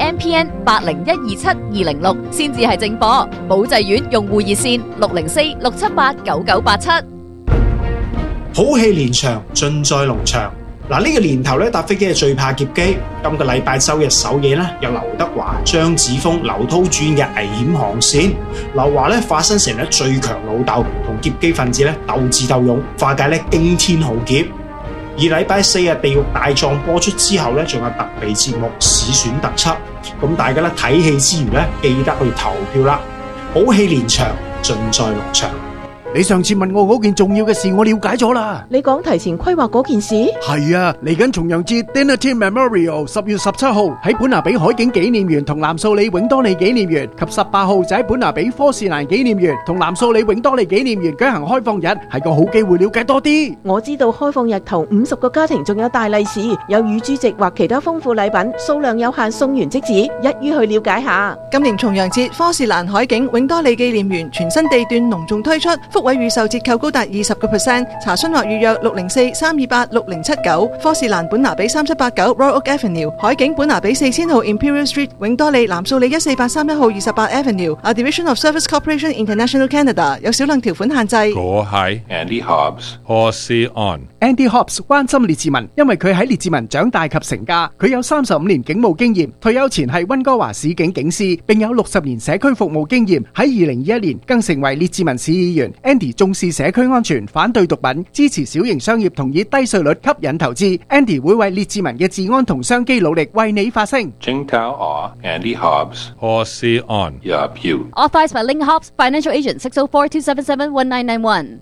MPN 80127206先至係正貨。保濟丸用戶熱線604-678-9987。 好戲連場，盡在龍翔。嗱，呢個年頭咧搭飛機係最怕劫機。今個禮拜周日首夜咧，有劉德華、張子楓、劉濤主演嘅危險航線。劉華咧化身成咧最強老豆，同劫機分子咧鬥智鬥勇，化解咧驚天浩劫。而禮拜四日地獄大狀播出之後咧，仲有特備節目市選特輯。咁大家咧睇戲之餘咧，記得去投票啦！好戲連場，盡在龍翔。 你上次問我嗰件重要嘅事，我了解咗啦。 你講提前規劃嗰件事？ 係啊，嚟緊重陽節 Dinner Team Memorial 10月17號喺本拿比海景紀念園同藍素里永多利紀念園，及18號就喺本拿比科士蘭紀念園同藍素里永多利紀念園舉行開放日，係個好機會了解多啲。 我知道開放日頭50個家庭仲有大利是，有乳豬席或其他豐富禮品，數量有限，送完即止，一於去了解下。 今年重陽節科士蘭海景永多利紀念園全新地段隆重推出，福位預售折扣高達20%，查詢或預約604-328-6079。科士蘭本拿比3789 Royal Oak Avenue， 海景本拿比4000號 Imperial Street， 永多利藍素里14831號28 Avenue，A Division of Service Corporation International Canada， 有少量條款限制。 我係 Andy Hobbs， Horsey On。Andy Hobbs 關心列治文，因為佢喺列治文長大及成家，佢有35年警務經驗，退休前係溫哥華市警警司，並有60年社區服務經驗。喺2021年更成為列治文市議員。Andy 重視社區安全，反對毒品，支持小型商業，同以低稅率吸引投資。Andy 會為列治文嘅治安同商機努力，為你發聲。 Andy Hobbs， Horsey On。 Authorized by Link Hobbs Financial Agent 604-277-1991。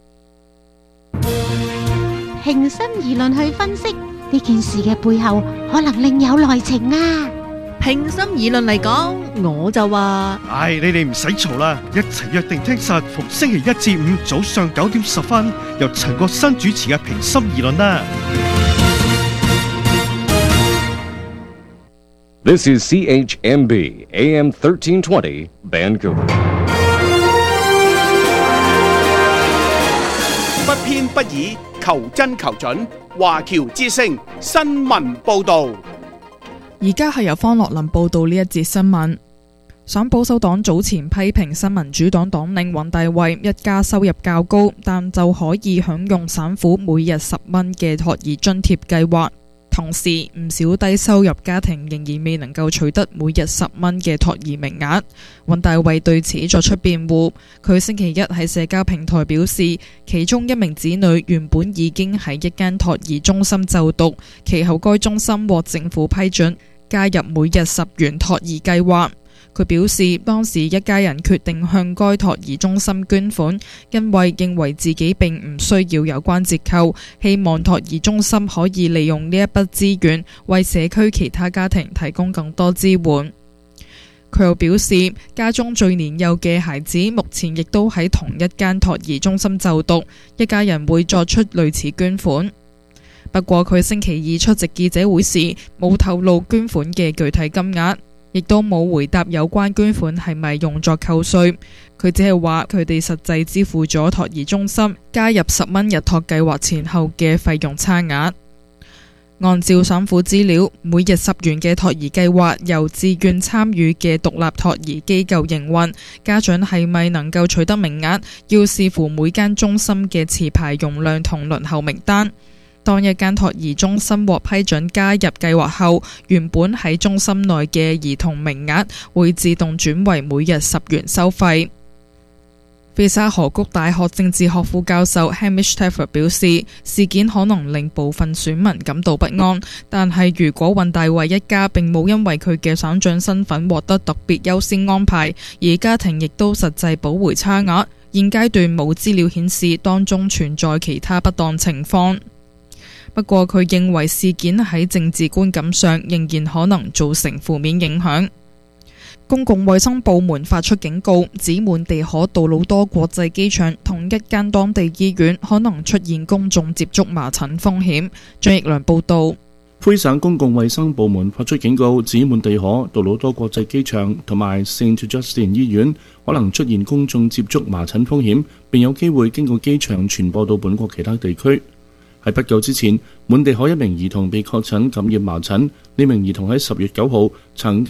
平心而論去分析呢件事嘅背後，可能另有內情啊！ 平心而論嚟講，我就話： 你哋唔使嘈啦，一齊約定聽實逢星期一至五早上9點10分，由陳國新主持嘅平心而論啦。 This is CHMB AM 1320 Vancouver。 不偏不倚，求真求準，華僑之聲新聞報導。 而家係由方樂林報道呢一節新聞。省保守黨早前批評新民主黨黨領尹大衛一家收入較高，但就可以享用省府每日10蚊嘅托兒津貼計劃。同時，唔少低收入家庭仍然未能夠取得每日10蚊嘅托兒名額。尹大衛對此作出辯護，佢星期一喺社交平台表示，其中一名子女原本已經喺一間托兒中心就讀，其後該中心獲政府批准加入每日10元托兒計劃。佢表示，當時一家人決定向該托兒中心捐款，因為認為自己並唔需要有關折扣，希望托兒中心可以利用呢一筆資源為社區其他家庭提供更多支援。佢又表示，家中最年幼嘅孩子目前亦都喺同一間托兒中心就讀，一家人會作出類似捐款。不過佢星期二出席記者會時冇透露捐款嘅具體金額，亦都冇回答有關捐款係咪用作扣稅。佢只係話佢哋實際支付咗托兒中心加入10蚊日托計劃前後嘅費用差額。按照省府資料，每日10元嘅托兒計劃由自願參與嘅獨立托兒機構營運，家長係咪能夠取得名額，要視乎每間中心嘅持牌容量同輪候名單。當一間托兒中心獲批准加入計劃後，原本喺中心內嘅兒童名額會自動轉為每日10元收費。菲沙河谷大學政治學副教授 Hamish Stafford 表示，事件可能令部分選民感到不安，但係如果尹大衛一家並冇因為佢嘅省長身份獲得特別優先安排，而家庭亦都實際補回差額，現階段冇資料顯示當中存在其他不當情況。不過佢認為事件喺政治觀感上仍然可能造成負面影響。公共衛生部門發出警告，指滿地可杜魯多國際機場同一間當地醫院可能出現公眾接觸麻疹風險。張奕良報道。 魁省公共衛生部門發出警告，指滿地可杜魯多國際機場同埋 St. Justin 醫院可能出現公眾接觸麻疹風險，並有機會經過機場傳播到本國其他地區。喺不久之前，滿地可一名兒童被確診感染麻疹，呢名兒童喺10月9號曾經